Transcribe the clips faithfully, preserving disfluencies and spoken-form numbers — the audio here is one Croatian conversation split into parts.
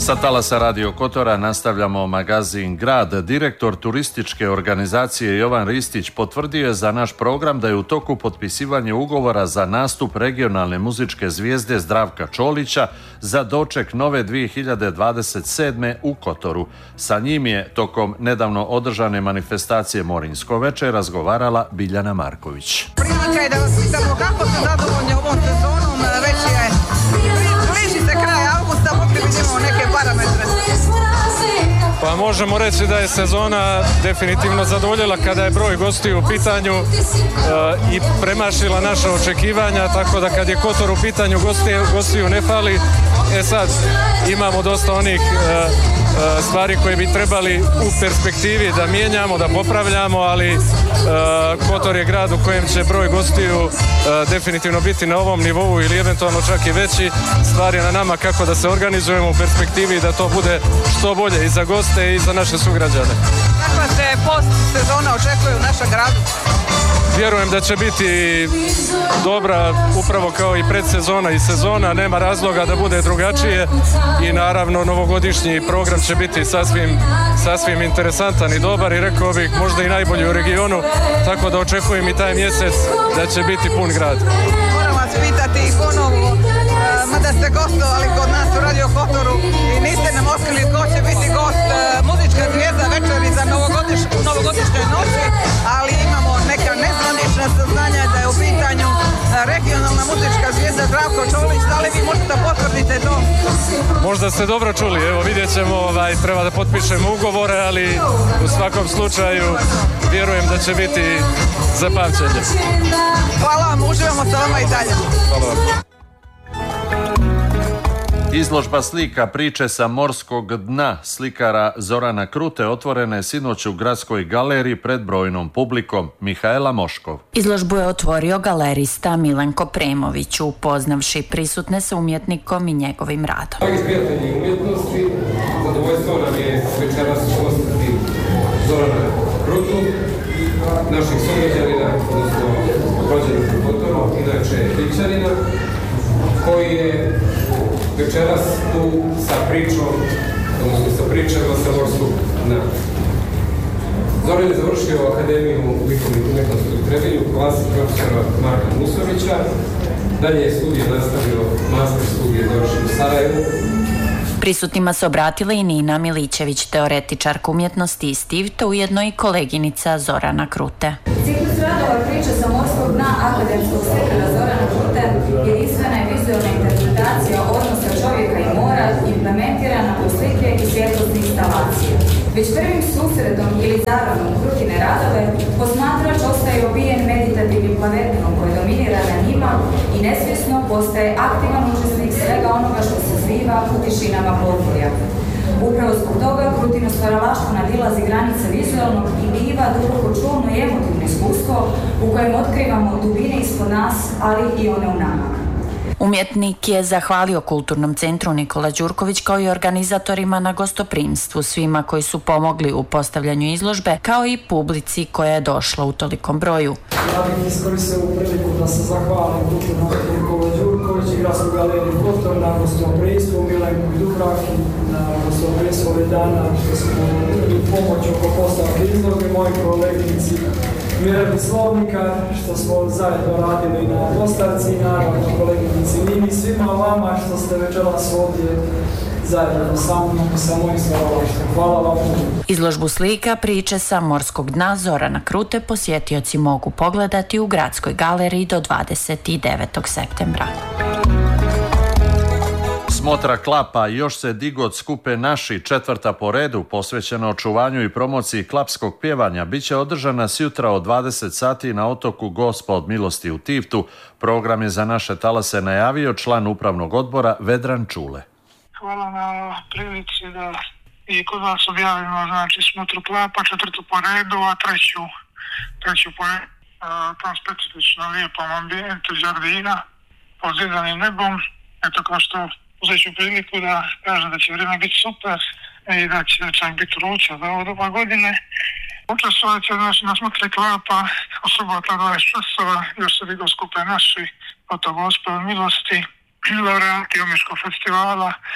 Sa talasa Radio Kotora nastavljamo magazin Grad. Direktor turističke organizacije Jovan Ristić potvrdio je za naš program da je u toku potpisivanje ugovora za nastup regionalne muzičke zvijezde Zdravka Čolića za doček nove dvije hiljade dvadeset sedme u Kotoru. Sa njim je tokom nedavno održane manifestacije Morinsko veče razgovarala Biljana Marković. Prilika je da vas pitamo kako ste zadovoljni ovom sezonom, već je bliži se kraj avgusta, mogli vidimo neke parametre. Pa možemo reći da je sezona definitivno zadovoljila kada je broj gostiju u pitanju e, i premašila naša očekivanja, tako da kad je Kotor u pitanju gostiju, gostiju ne fali. E sad, imamo dosta onih e, e, stvari koje bi trebali u perspektivi da mijenjamo, da popravljamo, ali e, Kotor je grad u kojem će broj gostiju e, definitivno biti na ovom nivou ili eventualno čak i veći. Stvar je na nama kako da se organizujemo u perspektivi da to bude što bolje i za goste i za naše sugrađane. Kakva se post sezona očekuje u našem gradu? Vjerujem da će biti dobra upravo kao i predsezona i sezona, nema razloga da bude drugačije i naravno novogodišnji program će biti sasvim, sasvim interesantan i dobar i rekao bih možda i najbolji u regionu, tako da očekujem i taj mjesec da će biti pun grad. Moram vas pitati i ponovo, mada ste gostovali kod nas u Radio Kotoru i niste nam otkrili ko će biti gost muzička zvijezda večeri za novogodiš, novogodišnjoj noći, ali imamo neka nezvanična saznanja da je u pitanju regionalna muzička zvijezda Zdravko Čolić. Da li vi možete potvrditi to? Možda ste dobro čuli, evo vidjet ćemo, ovaj, treba da potpišemo ugovore, ali u svakom slučaju vjerujem da će biti za pamćenje. Hvala vam, uživamo sa vama i dalje. Hvala vam. Izložba slika priče sa morskog dna slikara Zorana Krute otvorena je sinoć u Gradskoj galeriji pred brojnom publikom. Mihaela Moškov. Izložbu je otvorio galerista Milenko Premović, upoznavši prisutne sa umjetnikom i njegovim radom. Dragi prijatelji umjetnosti, zadovoljstvo nam je večeras ugostiti Zorana Krutu, naših sugrađanina, odnosno rođenog u Kotoru, inače Ličanina, koji je večeras tu sa pričom, odnosno sa pričama sa morskog dna. Zoran je završio Akademiju likovnih umjetnosti u Trebinju, klasi profesora Marka Musovića. Dalje je studij nastavio, master studij završio u Sarajevu. Prisutnima se obratila i Nina Milićević, teoretičarka umjetnosti iz Tivta, ujedno i koleginica Zorana Krute. Ciklus radova priče sa morskog dna akademskog slikara Zorana Krute jedinstvena je vizualna interpretacija odnosa čovjeka i mora implementirana u slike i svjetlosne instalacije. Već prvim susretom ili zaranom Krutine radove posmatrač ostaje obijen meditativnim plavetinom koje dominira na njima i nesvjesno postaje aktivan učesnik svega onoga što se zbiva u tišinama podvorja. Upravo zbog toga Krutino stvaralaštvo nadilazi granice vizualnog i biva duboko čulno i emotivno iskustvo u kojem otkrivamo dubine ispod nas, ali i one u nama. Umjetnik je zahvalio Kulturnom centru Nikola Đurković kao i organizatorima na gostoprimstvu, svima koji su pomogli u postavljanju izložbe, kao i publici koja je došla u tolikom broju. Ja bih iskoristio ovu priliku da se zahvalim Kulturnom centru Nikola Đurković i Gradskoj galeriji Kotor na gostoprimstvu, Milenku i Dubravki na gostoprimstvu ove dana što smo imali pomoć oko postavke izložbe, moji koleginici Mirjani Slovnika, što smo zajedno radili na postavci i naravno koleginici Nini, svima vama što ste večeras ovdje zajedno sa mnom i sa mojim stvaralaštvom. Hvala vam. Izložbu slika priče sa morskog dna Zorana Krute posjetioci mogu pogledati u Gradskoj galeriji do dvadeset devetog septembra. Smotra klapa Još se digo od skupe naši, četvrta po redu, posvećena očuvanju i promociji klapskog pjevanja, bit će održana sjutra od dvadeset sati na otoku Gospa od milosti u Tivtu. Program je za naše talase najavio član upravnog odbora Vedran Čule. Hvala na prilici da i kod vas objavimo, znači, smotru klapa, četvrtu po redu, a treću, treću po redu, tom specifično lijepom ambijentu Đardina, pod zidanim nebom. Eto, kao što uzet ću priliku da kažem da će vrijeme biti super i da će čak biti vruće za ovo doba godine. Učestvovat će znači, na smotri klapa u subota dvadeset časova, još se digo skupe naši, oto Gospod milosti, laureati Omiškog festivala,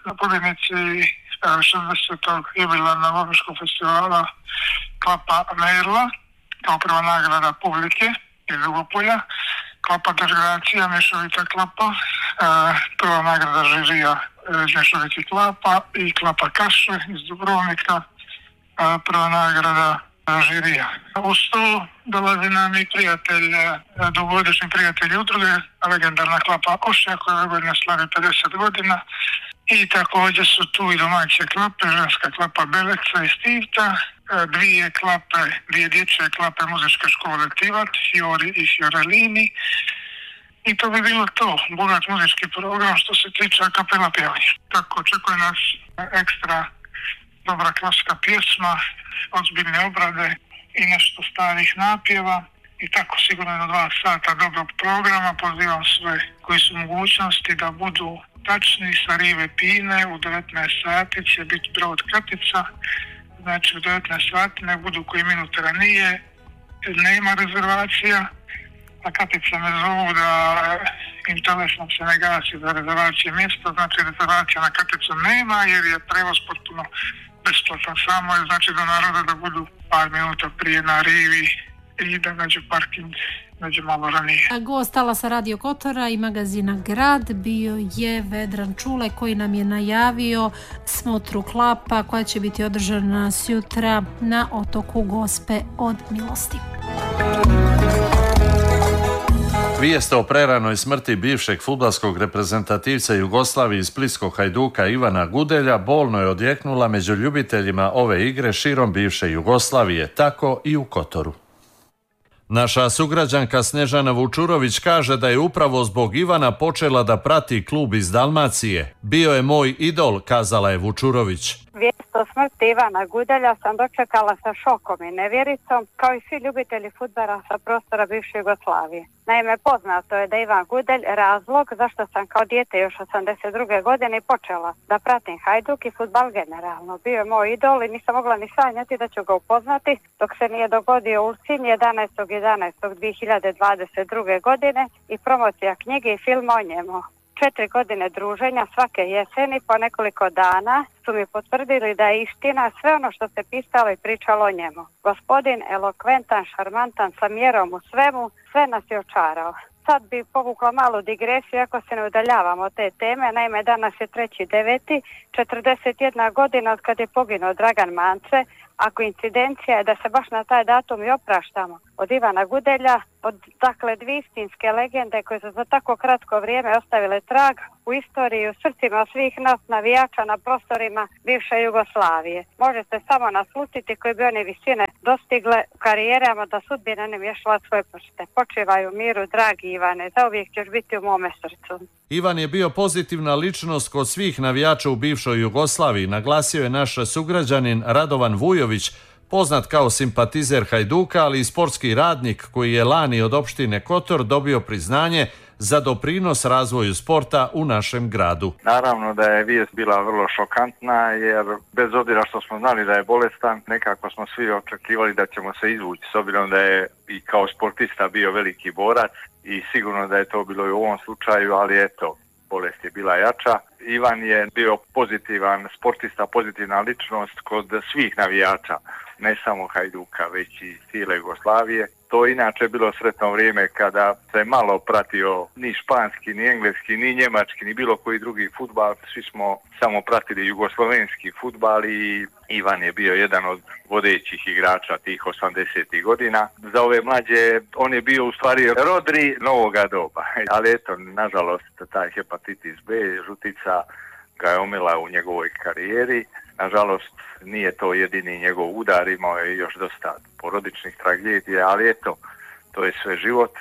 pobjednici šezdesetog jubilarnog Omiškog festivala Klapa Merla kao prva nagrada publike iz Dugopolja, Klapa Dežgracija, Mešovita klapa, prva nagrada žirija Mešovitih klapa i Klapa Kaše iz Dubrovnika, prva nagrada žirija. Uz to dolazi nam i prijatelj, dugogodišnji prijatelj udruge, legendarna Klapa Ošja koja ove godine slavi pedeset godina. I također su tu i domaće klape, ženska klapa Beleca iz Stivta, dvije klape, dvije dječje klape muzičke škole Tivat, Fiori i Fiorellini. I to bi bilo to, bogat muzički program što se tiče kapela pjevanja. Tako očekuje nas ekstra dobra klasična pjesma, ozbiljne obrade i nešto starih napjeva. I tako sigurno do dva sata dobrog programa. Pozivam sve koji su mogućnosti da budu tačni sa rive Pine. U devetnaest sati će biti brod Katica. Znači u devetnaest sati ne budu koji minut ranije. Nema rezervacija. A Katica me zovu da im telefon se ne gasi za rezervacije mjesta. Znači rezervacija na Katicu nema jer je prevoz potpuno besplatan. Samo je znači do naroda da budu par minuta prije na rivi i da nađu parking, nađu malo ranije. Gost Talasa Radio Kotora i magazina Grad bio je Vedran Čule koji nam je najavio smotru klapa koja će biti održana sjutra na otoku Gospe od Milosti. Vijest o preranoj smrti bivšeg fudbalskog reprezentativca Jugoslavije iz splitskog Hajduka Ivana Gudelja bolno je odjeknula među ljubiteljima ove igre širom bivše Jugoslavije, tako i u Kotoru. Naša sugrađanka Snežana Vučurović kaže da je upravo zbog Ivana počela da prati klub iz Dalmacije. Bio je moj idol, kazala je Vučurović. Vijest o smrti Ivana Gudelja sam dočekala sa šokom i nevjericom, kao i svi ljubitelji fudbala sa prostora bivše Jugoslavije. Naime, poznato je da je Ivan Gudelj razlog zašto sam kao dijete još osamdeset druge godine počela da pratim Hajduk i fudbal generalno. Bio je moj idol i nisam mogla ni sanjati da ću ga upoznati dok se nije dogodio Ulcinj jedanaestog jedanaestog dvije hiljade dvadeset druge godine i promocija knjige i filma o njemu. Četiri godine druženja svake jeseni po nekoliko dana su mi potvrdili da je istina sve ono što se pisalo i pričalo o njemu. Gospodin elokventan, šarmantan, sa mjerom u svemu, sve nas je očarao. Sad bi povukla malu digresiju ako se ne udaljavamo od te teme. Naime, danas je treći deveti, četrdeset jedna godina od kad je poginuo Dragan Mance, a koincidencija je da se baš na taj datum i opraštamo od Ivana Gudelja, od dakle dvije istinske legende koje su za tako kratko vrijeme ostavile trag u istoriji, u srcima svih nas navijača na prostorima bivše Jugoslavije. Možete samo naslutiti koji bi one visine dostigle u karijerama da sudbina ne miješala svoje prste. Počivaj u miru, dragi Ivane, zauvijek ćeš biti u mome srcu. Ivan je bio pozitivna ličnost kod svih navijača u bivšoj Jugoslaviji, naglasio je naš sugrađanin Radovan Vujović, poznat kao simpatizer Hajduka, ali i sportski radnik koji je lani od opštine Kotor dobio priznanje za doprinos razvoju sporta u našem gradu. Naravno da je vijest bila vrlo šokantna jer bez obzira što smo znali da je bolestan, nekako smo svi očekivali da ćemo se izvući s obzirom da je i kao sportista bio veliki borac i sigurno da je to bilo i u ovom slučaju, ali eto, bolest je bila jača. Ivan je bio pozitivan sportista, pozitivna ličnost kod svih navijača, ne samo Hajduka, već i cijele Jugoslavije. To inače bilo sretno vrijeme kada se malo pratio ni španski, ni engleski, ni njemački, ni bilo koji drugi fudbal. Svi smo samo pratili jugoslovenski fudbal i Ivan je bio jedan od vodećih igrača tih osamdesetih godina. Za ove mlađe on je bio u stvari Rodri novoga doba. Ali eto, nažalost, taj hepatitis B, žutica, ga je omela u njegovoj karijeri. Nažalost, nije to jedini njegov udar, imao je još dosta porodičnih tragedija, ali eto, to je sve život.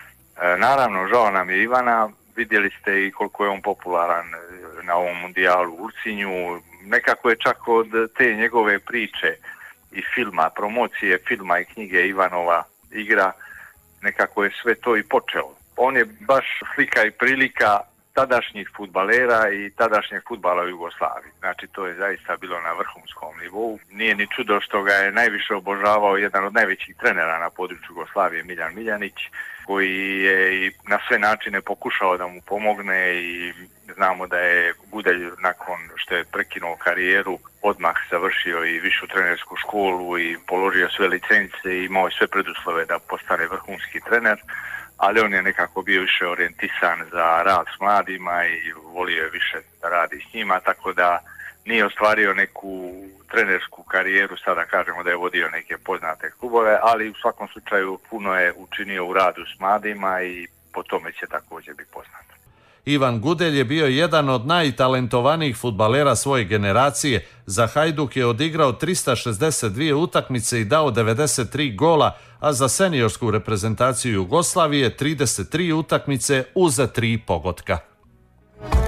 E, naravno, žao nam je Ivana, vidjeli ste i koliko je on popularan na ovom mundijalu u Ulcinju. Nekako je čak od te njegove priče i filma, promocije filma i knjige Ivanova igra, nekako je sve to i počelo. On je baš slika i prilika tadašnjih fudbalera i tadašnjeg fudbala u Jugoslaviji. Znači, to je zaista bilo na vrhunskom nivou. Nije ni čudo što ga je najviše obožavao jedan od najvećih trenera na području Jugoslavije, Miljan Miljanić. koji je i na sve načine pokušao da mu pomogne i znamo da je Gudelj nakon što je prekinuo karijeru odmah završio i višu trenersku školu i položio sve licence i imao sve preduslove da postane vrhunski trener, ali on je nekako bio više orijentisan za rad s mladima i volio je više da radi s njima, tako da nije ostvario neku trenersku karijeru, sada kažemo da je vodio neke poznate klubove, ali u svakom slučaju puno je učinio u radu s mladima i po tome će također biti poznat. Ivan Gudelj je bio jedan od najtalentovanijih fudbalera svoje generacije. Za Hajduk je odigrao trista šezdeset dvije utakmice i dao devedeset tri gola, a za seniorsku reprezentaciju Jugoslavije trideset tri utakmice uz tri pogotka.